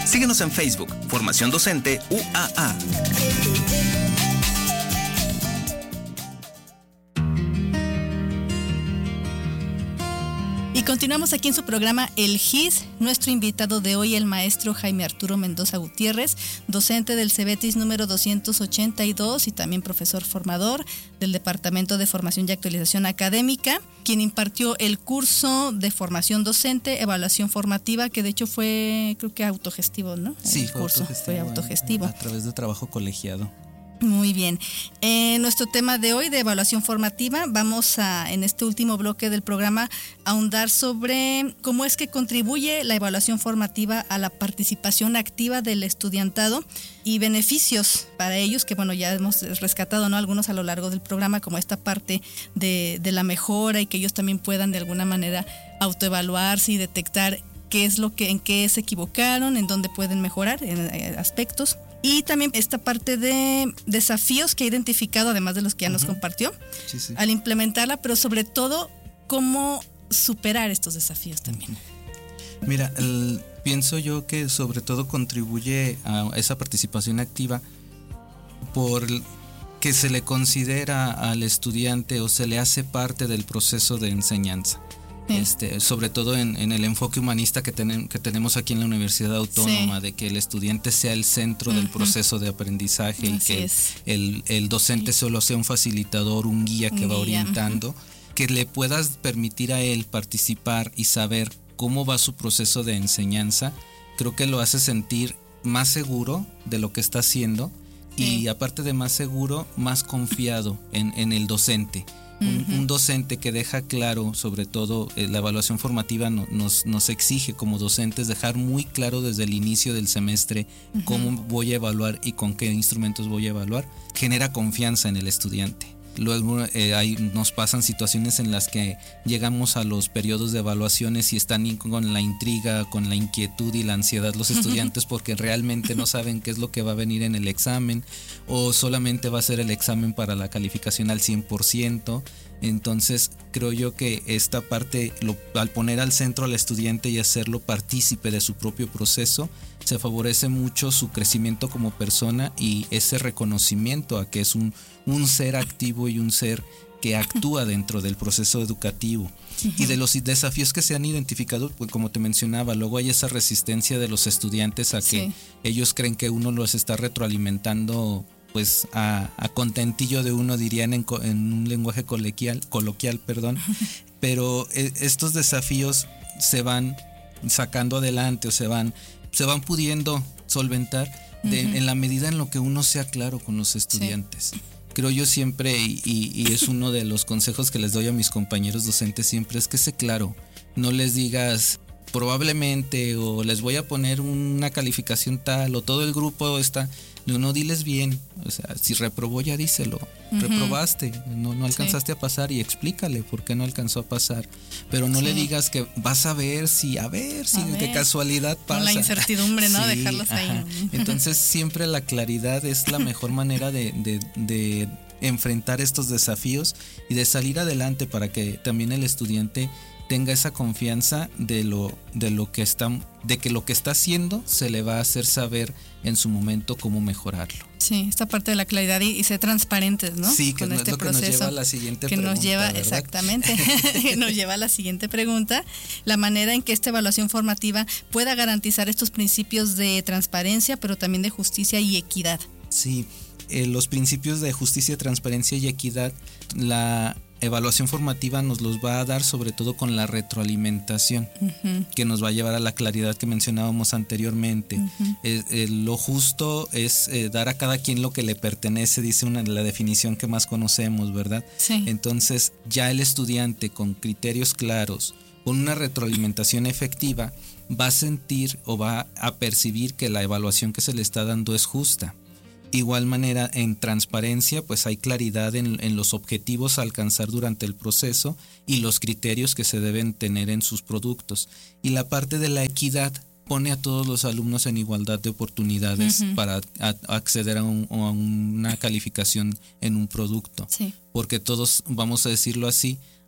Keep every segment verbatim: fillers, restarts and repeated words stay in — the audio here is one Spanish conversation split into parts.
Síguenos en Facebook, Formación Docente U A A. Y continuamos aquí en su programa El G I S. Nuestro invitado de hoy, el maestro Jaime Arturo Mendoza Gutiérrez, docente del CEBETIS número doscientos ochenta y dos y también profesor formador del Departamento de Formación y Actualización Académica, quien impartió el curso de formación docente, evaluación formativa, que de hecho fue, creo que autogestivo, ¿no? Sí, el fue curso autogestivo, fue autogestivo. A, a través de trabajo colegiado. Muy bien. Eh, nuestro tema de hoy de evaluación formativa, vamos a, en este último bloque del programa, ahondar sobre cómo es que contribuye la evaluación formativa a la participación activa del estudiantado y beneficios para ellos, que bueno, ya hemos rescatado, ¿no?, algunos a lo largo del programa, como esta parte de, de la mejora y que ellos también puedan de alguna manera autoevaluarse y detectar qué es lo que, en qué se equivocaron, en dónde pueden mejorar, en, en aspectos. Y también esta parte de desafíos que ha identificado, además de los que ya uh-huh. nos compartió, sí, sí. al implementarla, pero sobre todo, cómo superar estos desafíos también. Mira, el, pienso yo que sobre todo contribuye a esa participación activa por que se le considera al estudiante o se le hace parte del proceso de enseñanza. Sí. Este, sobre todo en, en el enfoque humanista que, ten, que tenemos aquí en la Universidad Autónoma, sí. de que el estudiante sea el centro uh-huh. del proceso de aprendizaje. Así y que el, el, el docente sí. solo sea un facilitador, un guía que un va guía. orientando, uh-huh. que le puedas permitir a él participar y saber cómo va su proceso de enseñanza. Creo que lo hace sentir más seguro de lo que está haciendo sí. y aparte de más seguro, más confiado en, en el docente. Un, uh-huh. un docente que deja claro, sobre todo eh, la evaluación formativa no, nos, nos exige como docentes dejar muy claro desde el inicio del semestre uh-huh. cómo voy a evaluar y con qué instrumentos voy a evaluar, genera confianza en el estudiante. Luego eh, hay, nos pasan situaciones en las que llegamos a los periodos de evaluaciones y están con la intriga, con la inquietud y la ansiedad los estudiantes porque realmente no saben qué es lo que va a venir en el examen o solamente va a ser el examen para la calificación al cien por ciento. Entonces creo yo que esta parte, lo, al poner al centro al estudiante y hacerlo partícipe de su propio proceso, se favorece mucho su crecimiento como persona y ese reconocimiento a que es un, un ser activo y un ser que actúa dentro del proceso educativo. Uh-huh. Y de los desafíos que se han identificado, pues como te mencionaba, luego hay esa resistencia de los estudiantes a que sí. ellos creen que uno los está retroalimentando pues a, a contentillo de uno, dirían en, en un lenguaje coloquial, coloquial, perdón, pero eh, estos desafíos se van sacando adelante o se van, se van pudiendo solventar de, uh-huh. en la medida en lo que uno sea claro con los estudiantes. Sí. Creo yo siempre, y, y, y es uno de los consejos que les doy a mis compañeros docentes siempre, es que sé claro, no les digas probablemente o les voy a poner una calificación tal o todo el grupo está... No, no, diles bien, o sea, si reprobó ya díselo, uh-huh. reprobaste, no, no alcanzaste sí. a pasar y explícale por qué no alcanzó a pasar, pero no sí. le digas que vas a ver si, a ver si a de ver. casualidad pasa. Con la incertidumbre, ¿no? Sí, dejarlos ajá. ahí. Entonces siempre la claridad es la mejor manera de, de, de enfrentar estos desafíos y de salir adelante para que también el estudiante tenga esa confianza de lo de lo que está de que lo que está haciendo se le va a hacer saber en su momento cómo mejorarlo. Sí, esta parte de la claridad y, y ser transparentes, ¿no? Sí, que con no este es lo proceso que nos lleva a la siguiente que pregunta, nos lleva ¿verdad? Exactamente, que nos lleva a la siguiente pregunta, la manera en que esta evaluación formativa pueda garantizar estos principios de transparencia, pero también de justicia y equidad. Sí, eh, los principios de justicia, transparencia y equidad, la evaluación formativa nos los va a dar sobre todo con la retroalimentación, uh-huh. que nos va a llevar a la claridad que mencionábamos anteriormente. Uh-huh. eh, eh, lo justo es eh, dar a cada quien lo que le pertenece, dice una la definición que más conocemos, ¿verdad? Sí. Entonces ya el estudiante con criterios claros, con una retroalimentación efectiva, va a sentir o va a percibir que la evaluación que se le está dando es justa. Igual manera, en transparencia, pues hay claridad en, en los objetivos a alcanzar durante el proceso y los criterios que se deben tener en sus productos. Y la parte de la equidad pone a todos los alumnos en igualdad de oportunidades uh-huh. para a, a acceder a, un, a una calificación en un producto. Sí. Porque todos, vamos a decirlo así,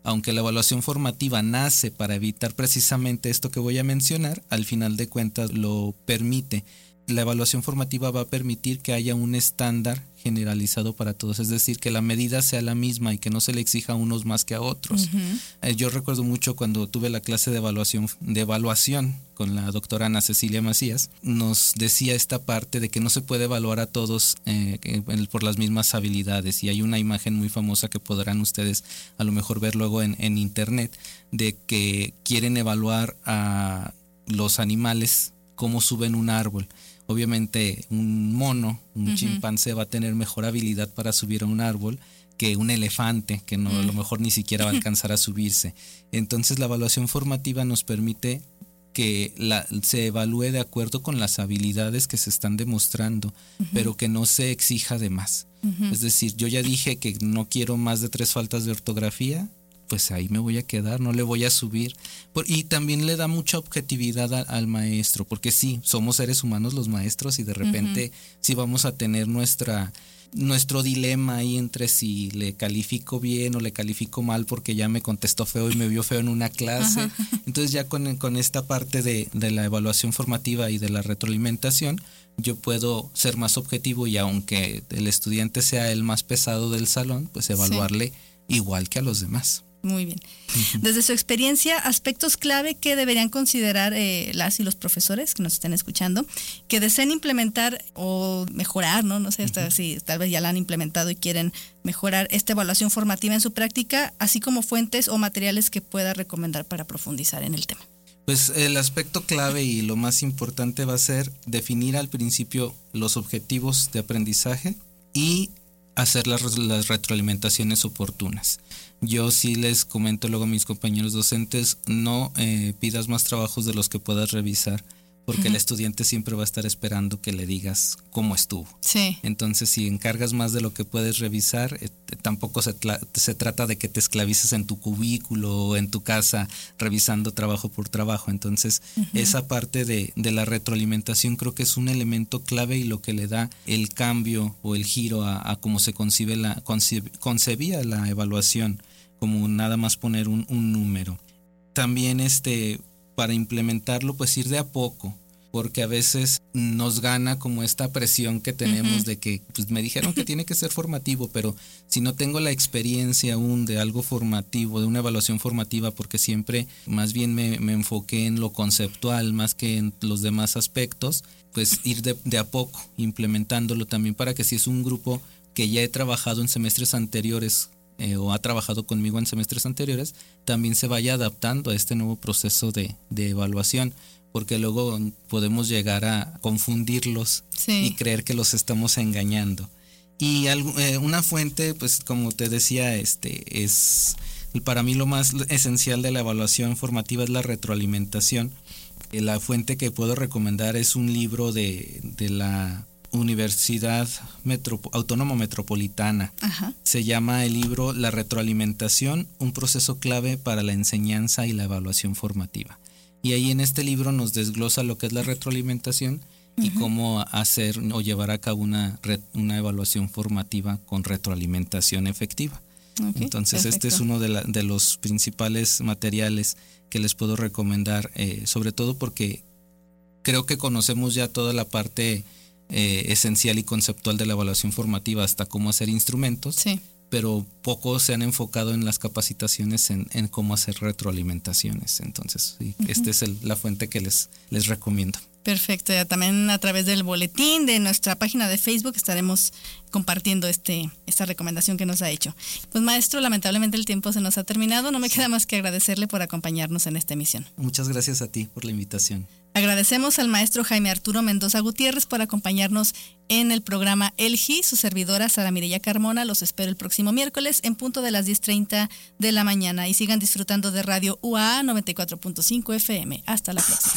aunque la evaluación formativa nace para evitar precisamente esto que voy a mencionar, al final de cuentas lo permite. La evaluación formativa va a permitir que haya un estándar generalizado para todos, es decir, que la medida sea la misma y que no se le exija a unos más que a otros. Uh-huh. Eh, yo recuerdo mucho cuando tuve la clase de evaluación, de evaluación con la doctora Ana Cecilia Macías, nos decía esta parte de que no se puede evaluar a todos eh, por las mismas habilidades, y hay una imagen muy famosa que podrán ustedes a lo mejor ver luego en, en internet, de que quieren evaluar a los animales cómo suben un árbol. Obviamente un mono, un uh-huh. chimpancé va a tener mejor habilidad para subir a un árbol que un elefante, que no, uh-huh. a lo mejor ni siquiera va a alcanzar a subirse. Entonces la evaluación formativa nos permite que la, se evalúe de acuerdo con las habilidades que se están demostrando, uh-huh. pero que no se exija de más. Uh-huh. Es decir, yo ya dije que no quiero más de tres faltas de ortografía, pues ahí me voy a quedar, no le voy a subir. Y también le da mucha objetividad a, al maestro, porque sí, somos seres humanos los maestros y de repente uh-huh. sí vamos a tener nuestra, nuestro dilema ahí entre si le califico bien o le califico mal porque ya me contestó feo y me vio feo en una clase. Uh-huh. Entonces ya con, con esta parte de, de la evaluación formativa y de la retroalimentación, yo puedo ser más objetivo y aunque el estudiante sea el más pesado del salón, pues evaluarle sí. igual que a los demás. Muy bien. Desde su experiencia, aspectos clave que deberían considerar eh, las y los profesores que nos estén escuchando, que deseen implementar o mejorar, ¿no? No sé hasta uh-huh. si tal vez ya la han implementado y quieren mejorar esta evaluación formativa en su práctica, así como fuentes o materiales que pueda recomendar para profundizar en el tema. Pues el aspecto clave y lo más importante va a ser definir al principio los objetivos de aprendizaje y hacer las, las retroalimentaciones oportunas. Yo sí les comento luego a mis compañeros docentes, no eh, pidas más trabajos de los que puedas revisar, porque uh-huh. el estudiante siempre va a estar esperando que le digas cómo estuvo. Sí. Entonces, si encargas más de lo que puedes revisar, eh, tampoco se, tla- se trata de que te esclavices en tu cubículo o en tu casa revisando trabajo por trabajo. Entonces, uh-huh. esa parte de, de la retroalimentación creo que es un elemento clave y lo que le da el cambio o el giro a, a cómo se concibe la, conce- concebía la evaluación, como nada más poner un, un número. También este... para implementarlo, pues ir de a poco, porque a veces nos gana como esta presión que tenemos uh-huh. de que pues me dijeron que tiene que ser formativo, pero si no tengo la experiencia aún de algo formativo, de una evaluación formativa, porque siempre más bien me, me enfoqué en lo conceptual más que en los demás aspectos, pues ir de, de a poco implementándolo también, para que si es un grupo que ya he trabajado en semestres anteriores Eh, o ha trabajado conmigo en semestres anteriores, también se vaya adaptando a este nuevo proceso de, de evaluación, porque luego podemos llegar a confundirlos sí. y creer que los estamos engañando. Y algo, eh, una fuente, pues como te decía, este es para mí lo más esencial de la evaluación formativa es la retroalimentación. Eh, la fuente que puedo recomendar es un libro de, de la Universidad Metro, Autónoma Metropolitana. Ajá. Se llama el libro La retroalimentación, un proceso clave para la enseñanza y la evaluación formativa. Y ahí en este libro nos desglosa lo que es la retroalimentación uh-huh. y cómo hacer o llevar a cabo una, una evaluación formativa con retroalimentación efectiva. Okay, Entonces perfecto. Este es uno de, la, de los principales materiales que les puedo recomendar, eh, sobre todo porque creo que conocemos ya toda la parte Eh, esencial y conceptual de la evaluación formativa, hasta cómo hacer instrumentos, sí. pero poco se han enfocado en las capacitaciones en, en cómo hacer retroalimentaciones. Entonces, sí, uh-huh. esta es el, la fuente que les, les recomiendo. Perfecto, ya también a través del boletín de nuestra página de Facebook estaremos compartiendo este esta recomendación que nos ha hecho. Pues maestro, lamentablemente el tiempo se nos ha terminado, no me queda más que agradecerle por acompañarnos en esta emisión. Muchas gracias a ti por la invitación. Agradecemos al maestro Jaime Arturo Mendoza Gutiérrez por acompañarnos en el programa El G I. Su servidora Sara Mireya Carmona los espero el próximo miércoles en punto de las diez treinta de la mañana y sigan disfrutando de Radio U A A noventa y cuatro punto cinco F M. Hasta la próxima.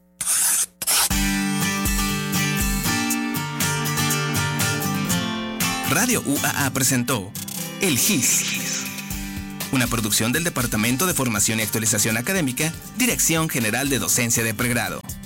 Radio U A A presentó El G I S, una producción del Departamento de Formación y Actualización Académica, Dirección General de Docencia de Pregrado.